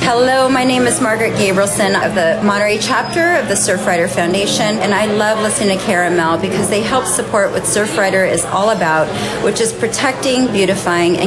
Hello, my name is Margaret Gabrielson of the Monterey chapter of the Surfrider Foundation, and I love listening to Caramel because they help support what Surfrider is all about, which is protecting, beautifying, and